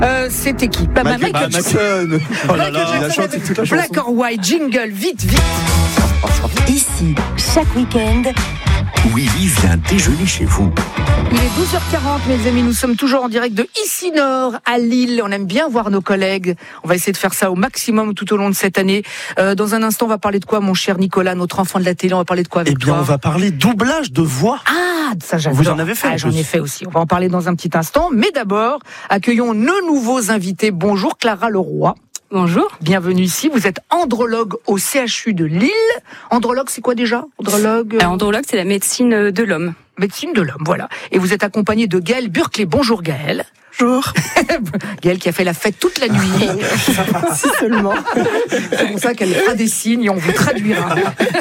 C'était qui? Michael Jackson. Oh là là, il a chanté toute la chanson. Black or White, jingle, vite. Ici, chaque week-end, Willy vient déjeuner chez vous. Il est 12h40, mes amis, nous sommes toujours en direct de Ici Nord à Lille. On aime bien voir nos collègues. On va essayer de faire ça au maximum tout au long de cette année. Dans un instant, on va parler de quoi, mon cher Nicolas, notre enfant de la télé? On va parler de quoi avec toi? On va parler doublage de voix. Ah, ça j'adore. Vous en avez fait? J'en ai fait aussi. On va en parler dans un petit instant. Mais d'abord, accueillons nos nouveaux invités. Bonjour Clara Leroy. Bonjour. Bienvenue ici. Vous êtes andrologue au CHU de Lille. Andrologue, c'est quoi déjà? Andrologue, c'est la médecine de l'homme. Médecine de l'homme, voilà. Et vous êtes accompagné de Gaëlle Burclay. Bonjour Gaëlle. Bonjour. Gaëlle qui a fait la fête toute la nuit. Si seulement. C'est pour ça qu'elle fera des signes et on vous traduira.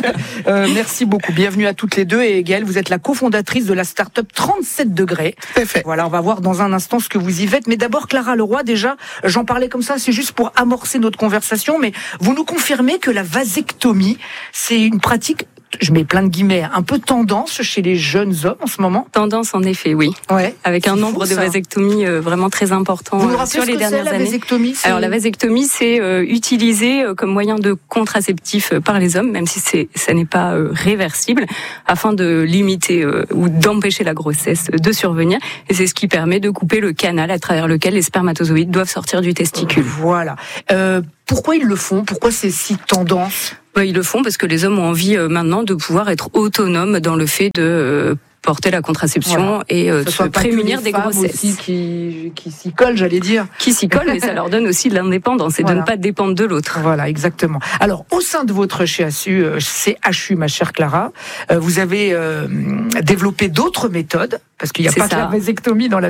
Merci beaucoup. Bienvenue à toutes les deux. Et Gaëlle, vous êtes la cofondatrice de la start-up 37 degrés. Tout à fait. Voilà, on va voir dans un instant ce que vous y faites. Mais d'abord, Clara Leroy, déjà, j'en parlais comme ça, c'est juste pour amorcer notre conversation. Mais vous nous confirmez que la vasectomie, c'est une pratique, je mets plein de guillemets, un peu tendance chez les jeunes hommes en ce moment? Tendance, en effet, oui. Ouais. Avec un nombre de vasectomies vraiment très important vous nous rappelez sur les dernières années. La vasectomie, alors la vasectomie, c'est utilisé comme moyen de contraceptif par les hommes, même si ça n'est pas réversible, afin de limiter ou d'empêcher la grossesse de survenir. Et c'est ce qui permet de couper le canal à travers lequel les spermatozoïdes doivent sortir du testicule. Voilà. Pourquoi ils le font? Pourquoi c'est si tendance? Ils le font parce que les hommes ont envie maintenant de pouvoir être autonomes dans le fait de porter la contraception et de se prémunir des grossesses. Aussi qui s'y collent, j'allais dire. Qui s'y collent, mais ça leur donne aussi de l'indépendance et de ne pas dépendre de l'autre. Voilà, exactement. Alors, au sein de votre CHU, ma chère Clara, vous avez développé d'autres méthodes, parce qu'il n'y a pas que la vasectomie dans la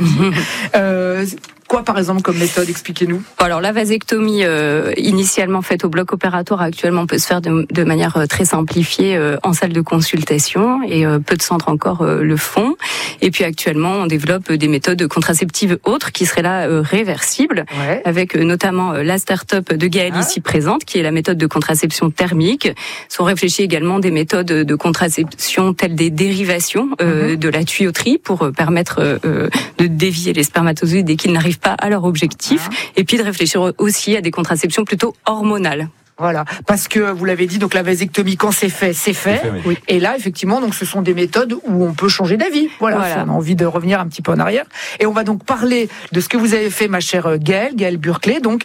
vie. Quoi, par exemple, comme méthode? Expliquez-nous. Alors, la vasectomie, initialement faite au bloc opératoire, actuellement peut se faire de manière très simplifiée en salle de consultation, et peu de centres encore le font. Et puis, actuellement, on développe des méthodes contraceptives autres qui seraient là réversibles, avec notamment la start-up de Gaëlle ici présente, qui est la méthode de contraception thermique. Sont réfléchies également des méthodes de contraception telles des dérivations de la tuyauterie pour permettre de dévier les spermatozoïdes dès qu'ils n'arrivent pas à leur objectif, et puis de réfléchir aussi à des contraceptions plutôt hormonales. Voilà, parce que vous l'avez dit, donc la vasectomie, quand c'est fait, c'est fait. Oui. Et là, effectivement, donc ce sont des méthodes où on peut changer d'avis. Voilà. Si on a envie de revenir un petit peu en arrière. Et on va donc parler de ce que vous avez fait, ma chère Gaëlle Burclay, donc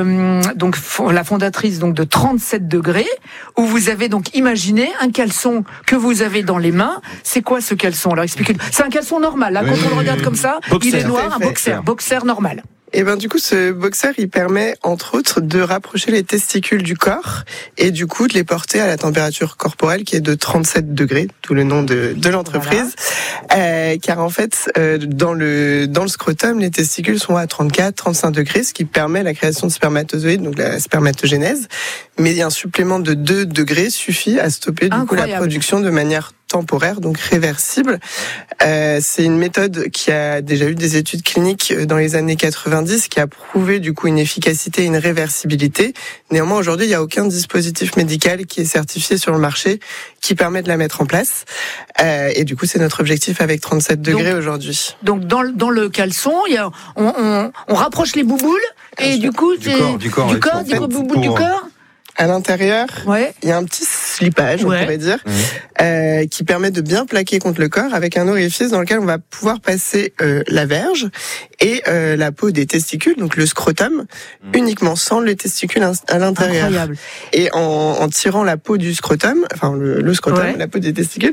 la fondatrice donc de 37 degrés, où vous avez donc imaginé un caleçon que vous avez dans les mains. C'est quoi ce caleçon? Alors expliquez-nous. C'est un caleçon normal, là, quand on le regarde comme ça, boxer. Il est noir, un boxer normal. Et du coup, ce boxer, il permet, entre autres, de rapprocher les testicules du corps et du coup de les porter à la température corporelle qui est de 37 degrés, tout le nom de l'entreprise. Voilà. Car en fait, dans le scrotum, les testicules sont à 34-35 degrés, ce qui permet la création de spermatozoïdes, donc la spermatogénèse. Mais un supplément de 2 degrés suffit à stopper du coup la production de manière temporaire, donc réversible. C'est une méthode qui a déjà eu des études cliniques dans les années 90, qui a prouvé du coup une efficacité et une réversibilité. Néanmoins, aujourd'hui, il n'y a aucun dispositif médical qui est certifié sur le marché qui permet de la mettre en place. Et du coup, c'est notre objectif avec 37 degrés aujourd'hui. Donc, dans le caleçon, on rapproche les bouboules et du coup, du corps, du corps. À l'intérieur, il y a un petit slipage, on pourrait dire, qui permet de bien plaquer contre le corps avec un orifice dans lequel on va pouvoir passer la verge et la peau des testicules, donc le scrotum, uniquement sans les testicules à l'intérieur. Incroyable. Et en tirant la peau du scrotum, enfin le scrotum, la peau des testicules,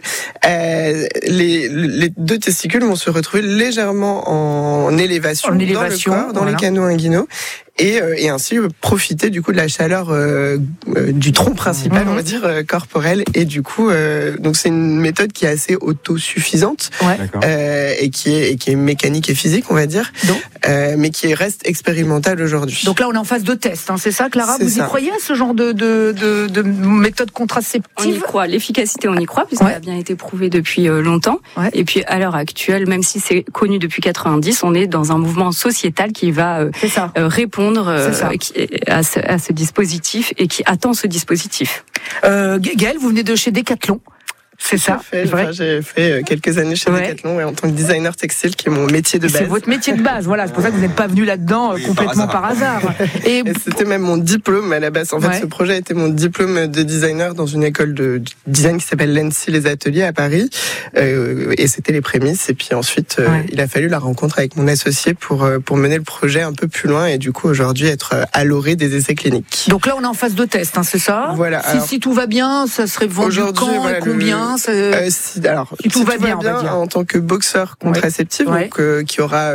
les 2 testicules vont se retrouver légèrement en élévation dans le corps, dans les canaux inguinaux. Et ainsi profiter du coup de la chaleur du tronc principal, on va dire corporel, et du coup donc c'est une méthode qui est assez autosuffisante et qui est mécanique et physique, on va dire, mais qui reste expérimentale aujourd'hui. Donc là on est en phase de test, c'est ça, Clara? Vous y croyez à ce genre de méthode contraceptive? On y croit, l'efficacité on y croit puisqu'elle a bien été prouvée depuis longtemps. Et puis à l'heure actuelle, même si c'est connu depuis 90, on est dans un mouvement sociétal qui va répondre à ce dispositif et qui attend ce dispositif. Gaëlle, vous venez de chez Decathlon. C'est ça. J'ai fait quelques années chez Decathlon en tant que designer textile, qui est mon métier de base. C'est votre métier de base, voilà. C'est pour ça que vous n'êtes pas venu là-dedans complètement par hasard. Et c'était même mon diplôme à la base. En fait, ce projet était mon diplôme de designer dans une école de design qui s'appelle l'ENSI Les Ateliers à Paris. Et c'était les prémices. Et puis ensuite, il a fallu la rencontre avec mon associé pour mener le projet un peu plus loin et du coup aujourd'hui être à l'orée des essais cliniques. Donc là, on est en phase de test, c'est ça ? Voilà. Si tout va bien, ça serait vendu quand et combien si tout va bien, en tant que boxeur contraceptif, donc qui aura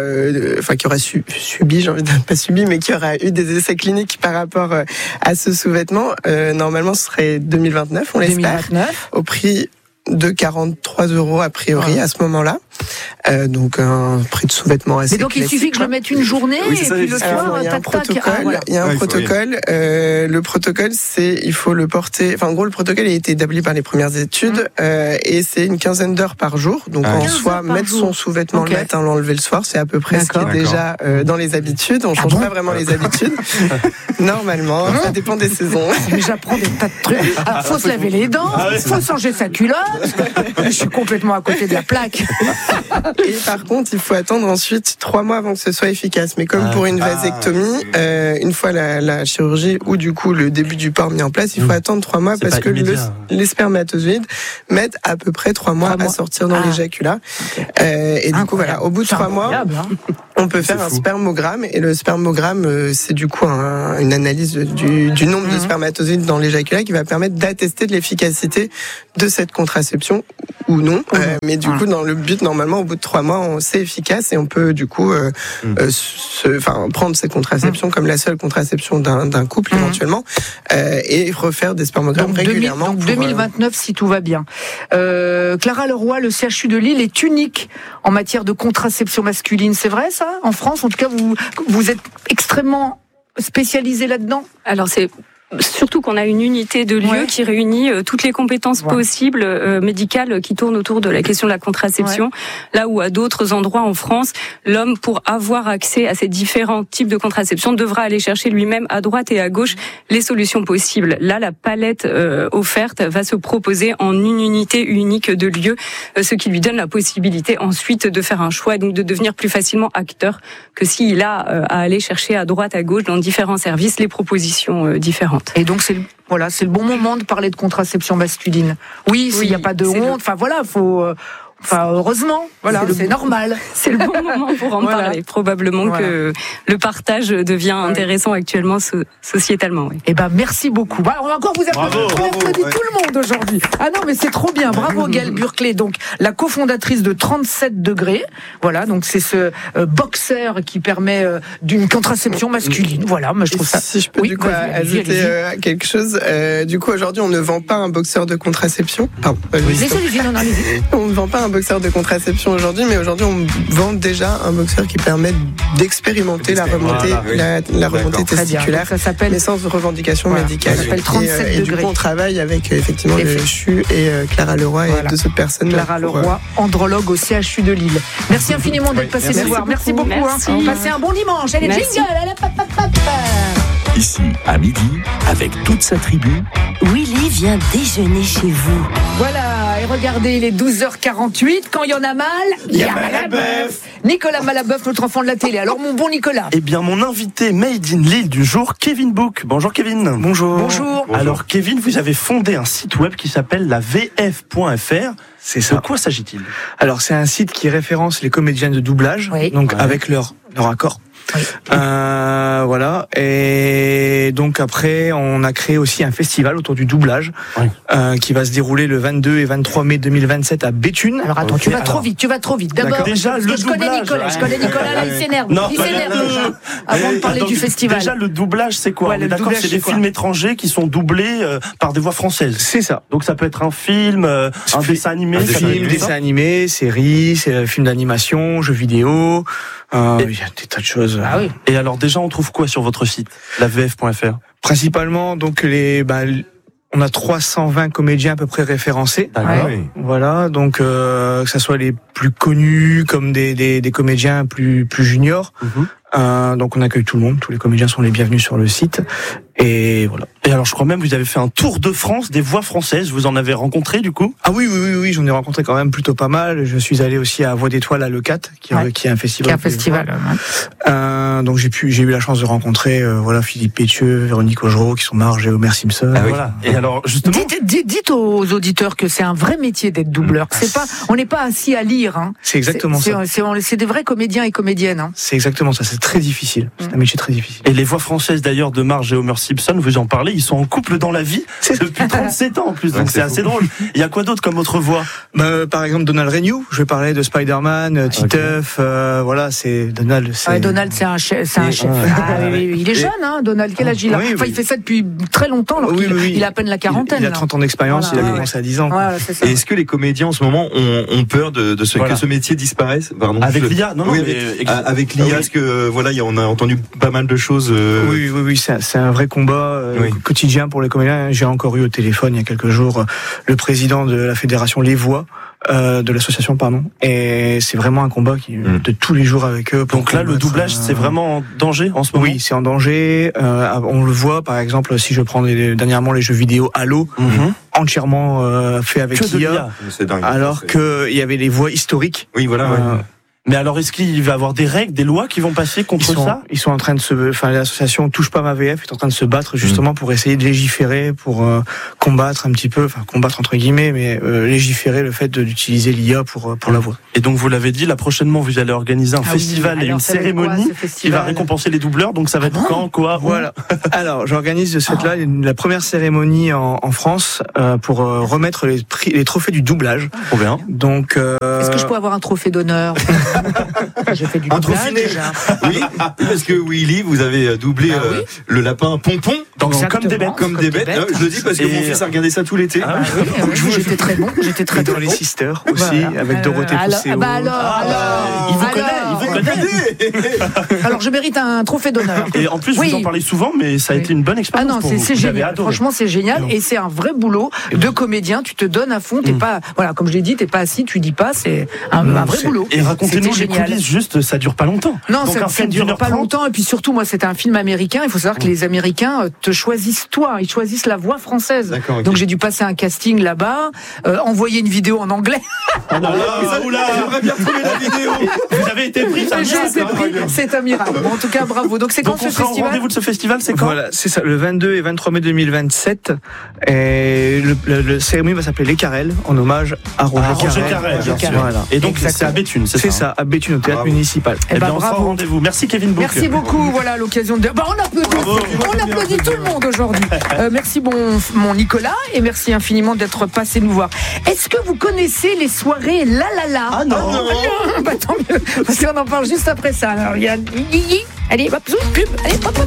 subi, j'ai envie de pas subi, mais qui aura eu des essais cliniques par rapport à ce sous-vêtement, normalement ce serait 2029, on l'espère, au prix de 43 € a priori à ce moment-là. Donc un prix de sous-vêtement assez classique. Mais donc il suffit que je le mette une journée et puis le soir, il y a un protocole. Il y a un protocole. Le protocole, c'est il faut le porter. Enfin, en gros, le protocole a été établi par les premières études et c'est une quinzaine d'heures par jour. Donc en soi, mettre son sous-vêtement le matin, l'enlever le soir, c'est à peu près ce qui est déjà dans les habitudes. On change pas vraiment les habitudes. Normalement, ça dépend des saisons. Mais j'apprends des tas de trucs. Alors, faut se laver les dents, faut changer sa culotte. Je suis complètement à côté de la plaque. Et par contre, il faut attendre ensuite 3 mois avant que ce soit efficace. Mais comme pour une vasectomie, une fois la chirurgie ou du coup le début du port mis en place, il faut attendre 3 mois parce que les spermatozoïdes mettent à peu près 3 mois à sortir dans l'éjaculat. Et du coup, voilà, au bout de 3 mois, on peut faire un spermogramme. Et le spermogramme, c'est du coup une analyse du nombre de spermatozoïdes dans l'éjaculat qui va permettre d'attester de l'efficacité de cette contraception ou non. Mais du coup, dans le but, normalement, au bout de 3 mois, c'est efficace et on peut du coup prendre cette contraception comme la seule contraception d'un couple éventuellement et refaire des spermogrammes régulièrement. Donc 2029 si tout va bien. Clara Leroy, le CHU de Lille est unique en matière de contraception masculine. C'est vrai ça ? En France, en tout cas, vous êtes extrêmement spécialisé là-dedans ? Alors c'est surtout qu'on a une unité de lieu qui réunit toutes les compétences possibles médicales qui tournent autour de la question de la contraception. Là où à d'autres endroits en France, l'homme, pour avoir accès à ces différents types de contraception, devra aller chercher lui-même à droite et à gauche les solutions possibles. Là, la palette offerte va se proposer en une unité unique de lieu, ce qui lui donne la possibilité ensuite de faire un choix et donc de devenir plus facilement acteur que s'il a à aller chercher à droite, à gauche dans différents services les propositions différentes. Et donc c'est le bon moment de parler de contraception masculine. Oui, s'il n'y a pas de honte, heureusement, c'est normal. C'est le bon moment pour en parler. Probablement que le partage devient intéressant actuellement sociétalement. Eh ben, merci beaucoup. On va encore vous applaudir. On applaudit tout le monde aujourd'hui. Ah non, mais c'est trop bien. Bravo, Gaëlle Burclé, donc la cofondatrice de 37 degrés. Voilà, donc c'est ce boxeur qui permet d'une contraception masculine. Voilà, moi je trouve ça. Si je peux ajouter quelque chose. Du coup, aujourd'hui, on ne vend pas un boxeur de contraception. Pardon. On ne vend pas un boxeur de contraception aujourd'hui, mais aujourd'hui on vend déjà un boxeur qui permet d'expérimenter la remontée testiculaire. Ça s'appelle naissance de revendication médicale. Ça s'appelle 37 et du coup on travaille avec effectivement le CHU et Clara Leroy et 2 autres personnes. Clara Leroy, andrologue au CHU de Lille. Merci infiniment d'être passé nous voir. Merci beaucoup. Passez un bon dimanche. Allez, jingle. Ici, à midi, avec toute sa tribu, Willy vient déjeuner chez vous. Voilà, et regardez, il est 12h48. Quand il y en a mal, il y a Malabeuf. Nicolas Malabeuf, notre enfant de la télé. Alors, mon bon Nicolas. Eh bien, mon invité Made in Lille du jour, Kevin Book. Bonjour, Kevin. Bonjour. Alors, Kevin, vous avez fondé un site web qui s'appelle la VF.fr. C'est ça. De quoi s'agit-il ? Alors, c'est un site qui référence les comédiens de doublage, donc avec leur accord. Oui. Voilà. Et donc après, on a créé aussi un festival autour du doublage qui va se dérouler le 22 et 23 mai 2027 à Béthune. Alors attends, tu vas trop vite. D'abord, déjà, je connais Nicolas, là, il s'énerve. Déjà. Avant de parler du festival. Déjà, le doublage, c'est quoi? On est d'accord, c'est des films étrangers qui sont doublés par des voix françaises. C'est ça. Donc ça peut être un film, un dessin animé. Un film, dessin animé, série, film d'animation, jeux vidéo. Il y a des tas de choses. Ah oui. Et alors déjà, on trouve quoi sur votre site, la VF.fr? Principalement, donc on a 320 comédiens à peu près référencés. Voilà, donc que ça soit les plus connus comme des comédiens plus juniors. Donc on accueille tout le monde, tous les comédiens sont les bienvenus sur le site. Et voilà. Et alors, je crois même que vous avez fait un tour de France des voix françaises. Vous en avez rencontré, du coup? Ah oui, j'en ai rencontré quand même plutôt pas mal. Je suis allé aussi à Voix d'Étoile à Leucate, qui est un festival. Donc j'ai eu la chance de rencontrer Philippe Pétieux, Véronique Augereau, qui sont Marge et Homer Simpson. Ah oui. Voilà. Et alors, justement, dites aux auditeurs que c'est un vrai métier d'être doubleur. On n'est pas assis à lire. Hein. C'est exactement ça. C'est des vrais comédiens et comédiennes. Hein. C'est exactement ça. C'est très difficile. C'est un métier très difficile. Et les voix françaises d'ailleurs de Marge et Homer Simpson, vous en parlez, ils sont en couple dans la vie depuis 37 ans en plus. Donc c'est assez drôle. Il y a quoi d'autre comme autre voix? Par exemple Donald Renew. Je vais parler de Spider-Man, Titeuf. C'est Donald. Donald, c'est un chef. Oui. Il est jeune, hein, Donald. Quel âge il a? Il fait ça depuis très longtemps. Alors il a à peine la quarantaine. Il a 30 ans d'expérience. Il a commencé à 10 ans. Et est-ce que les comédiens en ce moment ont peur que ce métier disparaisse? Pardon. Avec l'IA, avec l'IA, parce que on a entendu pas mal de choses. Oui, c'est un vrai combat quotidien pour les comédiens. J'ai encore eu au téléphone il y a quelques jours le président de la fédération Les Voix. De l'association, et c'est vraiment un combat de tous les jours avec eux. Donc là, le doublage, c'est vraiment en danger en ce moment? Oui, c'est en danger. On le voit, par exemple, si je prends dernièrement les jeux vidéo Halo, entièrement fait avec l'IA, alors qu'il y avait les voix historiques. Oui, voilà. Mais alors, est-ce qu'il va y avoir des règles, des lois qui vont passer contre ça? Ils sont en train de l'association Touche pas ma VF est en train de se battre justement pour essayer de légiférer, pour combattre un petit peu, combattre entre guillemets, mais légiférer le fait d'utiliser l'IA pour la voix. Et donc, vous l'avez dit, là, prochainement, vous allez organiser un festival et une cérémonie qui va récompenser les doubleurs. Donc, ça va être quand, quoi? Voilà. Alors, j'organise de cette là la première cérémonie en France pour remettre les trophées du doublage. Trop bien. Donc, est-ce que je peux avoir un trophée d'honneur? J'ai fait du doublage déjà. Oui, parce que Willy, vous avez doublé le lapin Pompon. Donc comme des bêtes. Je le dis parce que mon fils a regardé ça tout l'été. J'étais très bon. Dans les Sisters aussi, avec Dorothée Pousseau. Il vous connaît. Alors je mérite un trophée d'honneur. Et en plus, vous en parlez souvent, mais ça a été une bonne expérience. C'est génial. Franchement, c'est génial. Et c'est un vrai boulot de comédien. Tu te donnes à fond. T'es pas, comme je l'ai dit, t'es pas assis, tu dis pas. C'est un vrai boulot. Et racontez-nous les coulisses, juste, ça dure pas longtemps. Non, ça dure pas longtemps. Et puis surtout, moi, c'était un film américain. Il faut savoir que les Américains te choisissent toi. Ils choisissent la voix française. Donc j'ai dû passer un casting là-bas, envoyer une vidéo en anglais. J'aimerais bien trouver la vidéo. Vous avez été pris, c'est un miracle. Bon, en tout cas, bravo. Donc c'est quand ce festival? Rendez-vous de ce festival, c'est quand? Voilà, c'est ça, le 22 et 23 mai 2027. Et le cérémonie va s'appeler Les Carrels, en hommage à Roger Carrel. Voilà. Et donc c'est à Béthune, c'est ça, à Béthune, au théâtre municipal. Eh bien, on sera au rendez-vous. Merci Kevin Bouc. Merci beaucoup. Voilà l'occasion de. On applaudit tout le monde aujourd'hui. Merci mon Nicolas et merci infiniment d'être passé nous voir. Est-ce que vous connaissez les soirées La La La? Ah non. Tant mieux. Parce qu'on en parle juste après ça. Alors il y a allez, hop, pub. Allez, hop.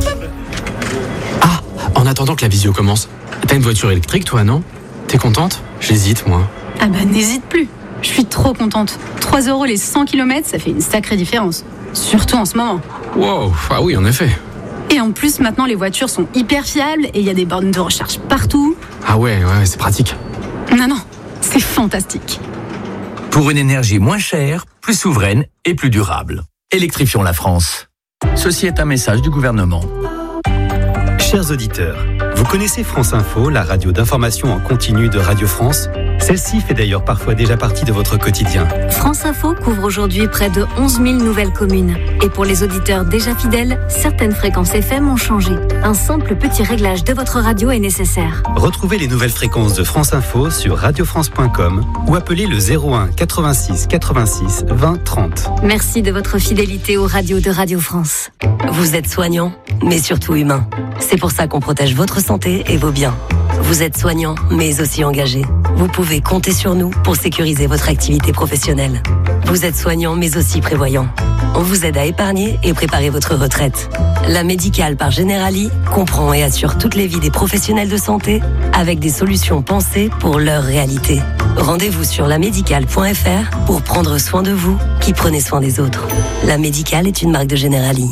Ah, en attendant que la visio commence, t'as une voiture électrique toi, non? T'es contente? J'hésite moi. Ah bah n'hésite plus. Je suis trop contente. 3 € les 100 km, ça fait une sacrée différence. Surtout en ce moment. Wow, ah oui, en effet. Et en plus, maintenant, les voitures sont hyper fiables et il y a des bornes de recharge partout. Ah ouais, c'est pratique. Non, c'est fantastique. Pour une énergie moins chère, plus souveraine et plus durable. Électrifions la France. Ceci est un message du gouvernement. Chers auditeurs, vous connaissez France Info, la radio d'information en continu de Radio France? Celle-ci fait d'ailleurs parfois déjà partie de votre quotidien. France Info couvre aujourd'hui près de 11 000 nouvelles communes. Et pour les auditeurs déjà fidèles, certaines fréquences FM ont changé. Un simple petit réglage de votre radio est nécessaire. Retrouvez les nouvelles fréquences de France Info sur radiofrance.com ou appelez le 01 86 86 20 30. Merci de votre fidélité aux radios de Radio France. Vous êtes soignant, mais surtout humain. C'est pour ça qu'on protège votre santé et vos biens. Vous êtes soignant, mais aussi engagé. Vous pouvez compter sur nous pour sécuriser votre activité professionnelle. Vous êtes soignant, mais aussi prévoyant. On vous aide à épargner et préparer votre retraite. La Médicale par Generali comprend et assure toutes les vies des professionnels de santé avec des solutions pensées pour leur réalité. Rendez-vous sur lamédicale.fr pour prendre soin de vous qui prenez soin des autres. La Médicale est une marque de Generali.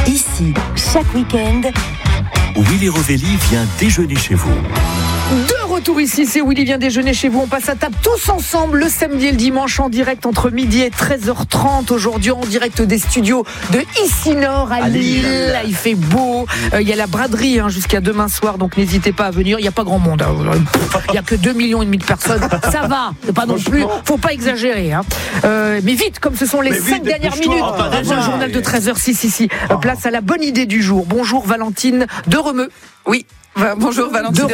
Ici, chaque week-end, Willy Rovelli vient déjeuner chez vous. De retour ici, c'est Willy vient déjeuner chez vous. On passe à table tous ensemble le samedi et le dimanche en direct entre midi et 13h30. Aujourd'hui en direct des studios de Ici Nord à Lille. Il fait beau. Il y a la braderie jusqu'à demain soir, donc n'hésitez pas à venir. Il n'y a pas grand monde. Il n'y a que 2,5 millions de personnes. Ça va. C'est pas non plus. Faut pas exagérer. Mais vite, comme ce sont les 5 dernières minutes. Dans le journal de 13h. Si. Place à la bonne idée du jour. Bonjour Valentine de Remeux. Oui. Bonjour Valentine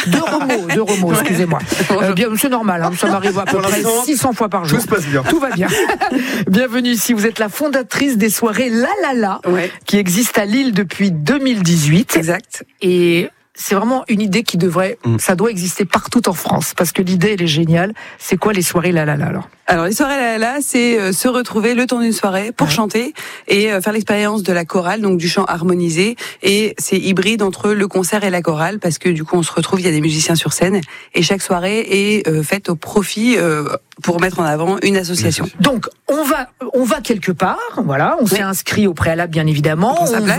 de Remaux, excusez-moi. Bien, c'est normal, ça m'arrive à peu près 600 fois par jour. Tout se passe bien. Tout va bien. Bienvenue ici, vous êtes la fondatrice des soirées La La La, qui existent à Lille depuis 2018. Exact. Et c'est vraiment une idée qui ça doit exister partout en France, parce que l'idée, elle est géniale. C'est quoi les soirées La La La alors les soirées La La La, c'est se retrouver le temps d'une soirée pour chanter et faire l'expérience de la chorale, donc du chant harmonisé. Et c'est hybride entre le concert et la chorale, parce que du coup on se retrouve, il y a des musiciens sur scène, et chaque soirée est faite au profit pour mettre en avant une association. Donc on va quelque part, voilà, on s'est inscrit au préalable bien évidemment,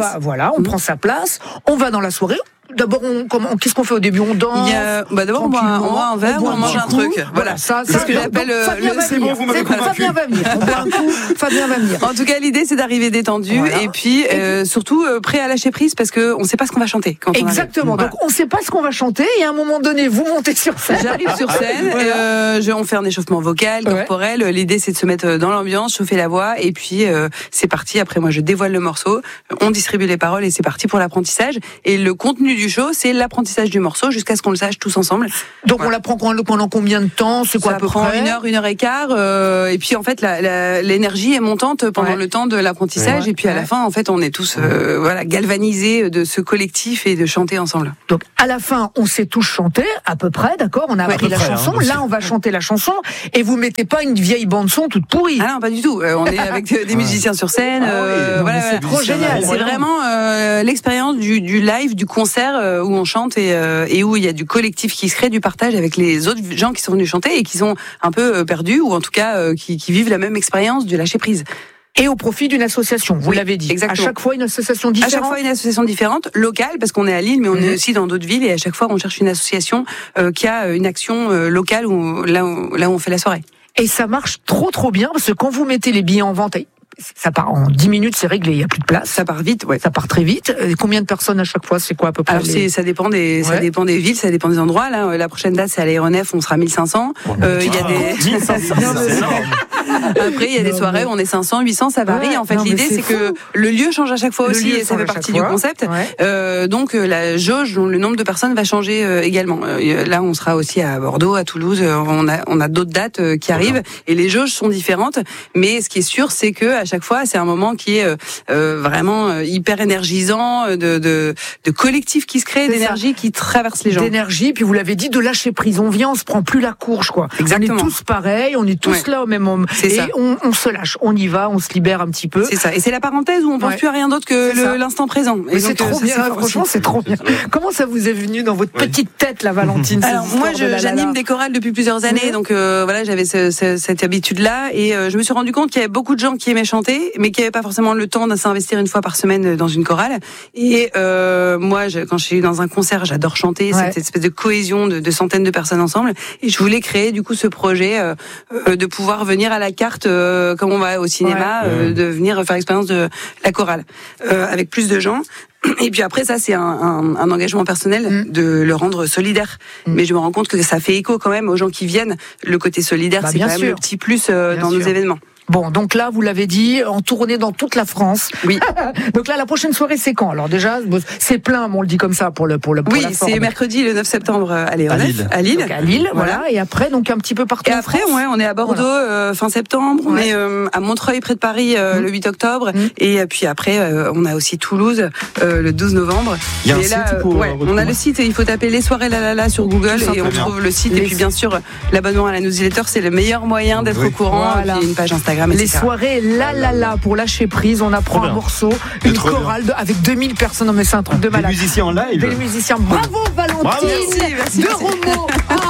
on prend sa place, on va dans la soirée. D'abord, qu'est-ce qu'on fait au début? On danse. D'abord, on boit un verre ou on mange un truc. Voilà, ça, c'est ce que j'appelle c'est bon, vous m'avez convaincu. Fabien va venir. On boit un coup, Fabien va venir. En tout cas, l'idée, c'est d'arriver détendu et puis surtout prêt à lâcher prise, parce que on sait pas ce qu'on va chanter quand on Exactement. arrive. Donc, on sait pas ce qu'on va chanter et à un moment donné, vous montez sur scène. J'arrive sur scène, on fait un échauffement vocal, corporel. L'idée, c'est de se mettre dans l'ambiance, chauffer la voix et puis c'est parti. Après, moi, je dévoile le morceau, on distribue les paroles et c'est parti pour l'apprentissage. Et le contenu du show, c'est l'apprentissage du morceau jusqu'à ce qu'on le sache tous ensemble. Donc on l'apprend pendant combien de temps? C'est quoi à peu près? Ça prend 1 heure et quart. Et puis en fait l'énergie est montante pendant le temps de l'apprentissage. Et puis à la fin en fait on est tous galvanisés de ce collectif et de chanter ensemble. Donc à la fin on sait tous chanter à peu près, d'accord? On a appris la chanson. Là on va chanter la chanson et vous mettez pas une vieille bande son toute pourrie. Ah non, pas du tout. On est avec des musiciens sur scène. C'est trop génial. C'est vraiment l'expérience du live, du concert où on chante et où il y a du collectif qui se crée, du partage avec les autres gens qui sont venus chanter et qui sont un peu perdus ou en tout cas qui vivent la même expérience du lâcher prise. Et au profit d'une association, vous l'avez dit. Exactement. À chaque fois une association différente. À chaque fois une association différente, locale, parce qu'on est à Lille, mais on est aussi dans d'autres villes et à chaque fois on cherche une association qui a une action locale là où on fait la soirée. Et ça marche trop bien parce que quand vous mettez les billets en vente, ça part en 10 minutes, c'est réglé, il n'y a plus de place. Ça part vite, Ça part très vite. Combien de personnes à chaque fois? C'est quoi à peu près? Alors ça dépend des villes, ça dépend des endroits. Là, la prochaine date, c'est à l'Aéronef, on sera 1500. Il y a des 1500, c'est énorme. Après, il y a des soirées où on est 500, 800, ça varie. En fait, l'idée, c'est que le lieu change à chaque fois aussi, et ça fait partie du concept. Donc, la jauge, le nombre de personnes va changer également. Là, on sera aussi à Bordeaux, à Toulouse. On a d'autres dates qui arrivent, et les jauges sont différentes. Mais ce qui est sûr, c'est que à chaque fois, c'est un moment qui est vraiment hyper énergisant, de collectif qui se crée, d'énergie qui traverse les gens. D'énergie, puis vous l'avez dit, de lâcher prise. On vient, on se prend plus la courge, quoi. Exactement. On est tous pareils, on est tous là au même moment. Et on se lâche, on y va, on se libère un petit peu. C'est ça. Et c'est la parenthèse où on pense plus à rien d'autre que l'instant présent. Et c'est trop bien, franchement, c'est trop bien. Comment ça vous est venu dans votre petite tête, la Valentine? Alors moi, j'anime des chorales depuis plusieurs années, donc j'avais cette habitude-là, et je me suis rendu compte qu'il y avait beaucoup de gens qui aimaient chanter, mais qui n'avaient pas forcément le temps de s'investir une fois par semaine dans une chorale. Et moi, quand je suis dans un concert, j'adore chanter, cette espèce de cohésion de centaines de personnes ensemble. Et je voulais créer du coup ce projet de pouvoir venir à la carte, comme on va au cinéma, de venir faire l'expérience de la chorale avec plus de gens. Et puis après, ça, c'est un engagement personnel de le rendre solidaire. Mais je me rends compte que ça fait écho quand même aux gens qui viennent. Le côté solidaire, c'est quand même le petit plus dans nos événements. Bon, donc là, vous l'avez dit, en tournée dans toute la France. Oui. Donc là, la prochaine soirée, c'est quand? Alors déjà, c'est plein, on le dit comme ça pour la forme. C'est mercredi, le 9 septembre, à Lille. Donc à Lille, voilà. Et après, donc un petit peu partout. Et après, on est à Bordeaux fin septembre. On est à Montreuil, près de Paris, le 8 octobre. Et puis après, on a aussi Toulouse, le 12 novembre. Il y a un site pour on a le site, et il faut taper les soirées La La La sur Google et on trouve le site. Et puis bien sûr, l'abonnement à la newsletter, c'est le meilleur moyen d'être au courant. Voilà. Puis une page Instagram. Les soirées La La La pour lâcher prise, on apprend un morceau, une chorale avec 2000 personnes. Non mais c'est un truc de malade. Des musiciens en live. Des musiciens. Bravo Valentine. Bravo, merci. De Remaux.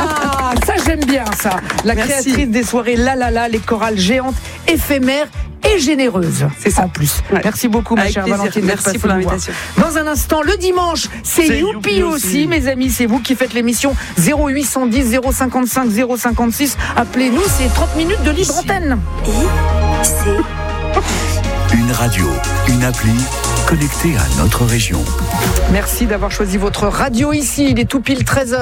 Ah, ça j'aime bien ça. La créatrice des soirées La La La, les chorales géantes, éphémères et généreuses. C'est ça en plus. Ouais. Merci beaucoup ma chère Valentine. Merci pour l'invitation. Dans un instant, le dimanche, c'est Youpi aussi, mes amis. C'est vous qui faites l'émission 0810 055 056. Appelez-nous, c'est 30 minutes de libre antenne. Une radio, une appli connectée à notre région. Merci d'avoir choisi votre radio ici. Il est tout pile 13h.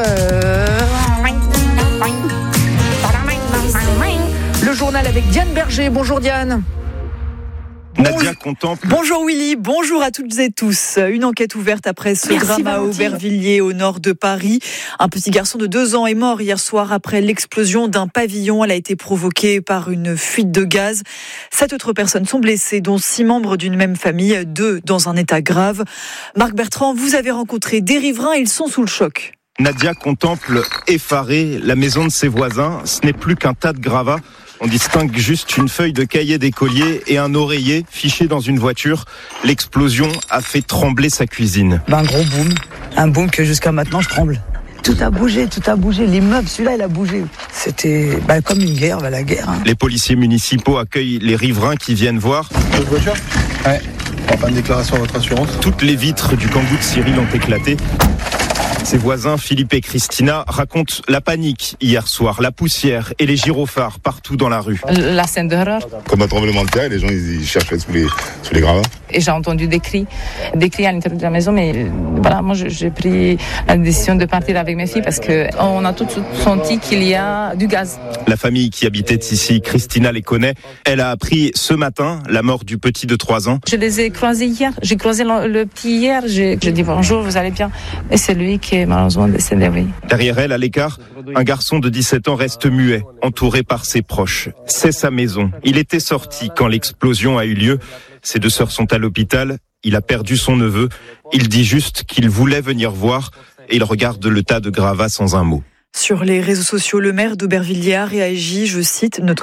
Le journal avec Diane Berger. Bonjour Diane. Nadia contemple. Bonjour Willy, bonjour à toutes et tous. Une enquête ouverte après ce drame à Aubervilliers au nord de Paris. Un petit garçon de 2 ans est mort hier soir après l'explosion d'un pavillon. Elle a été provoquée par une fuite de gaz. 7 autres personnes sont blessées, dont 6 membres d'une même famille, 2 dans un état grave. Marc Bertrand, vous avez rencontré des riverains, ils sont sous le choc. Nadia contemple effarée la maison de ses voisins. Ce n'est plus qu'un tas de gravats. On distingue juste une feuille de cahier d'écolier et un oreiller fiché dans une voiture. L'explosion a fait trembler sa cuisine. Un gros boom. Un boom que jusqu'à maintenant je tremble. Tout a bougé. L'immeuble, celui-là, il a bougé. C'était comme une guerre, la guerre. Hein. Les policiers municipaux accueillent les riverains qui viennent voir. Votre voiture ? Ouais. On va faire une déclaration à votre assurance. Toutes les vitres du Kangoo de Cyril ont éclaté. Ses voisins, Philippe et Christina, racontent la panique hier soir, la poussière et les gyrophares partout dans la rue. La scène d'horreur. Comme un tremblement de terre, les gens ils cherchaient sous les gravats. Et j'ai entendu des cris à l'intérieur de la maison, mais voilà, moi j'ai pris la décision de partir avec mes filles parce qu'on a tout senti qu'il y a du gaz. La famille qui habitait ici, Christina les connaît. Elle a appris ce matin la mort du petit de 3 ans. Je les ai croisés hier, j'ai croisé le petit hier, j'ai dit bonjour, vous allez bien? Et c'est lui qui est malheureusement décédé, oui. Derrière elle, à l'écart, un garçon de 17 ans reste muet, entouré par ses proches. C'est sa maison. Il était sorti quand l'explosion a eu lieu. Ses 2 sœurs sont à l'hôpital. Il a perdu son neveu. Il dit juste qu'il voulait venir voir et il regarde le tas de gravats sans un mot. Sur les réseaux sociaux, le maire d'Aubervilliers a réagi, je cite, « Notre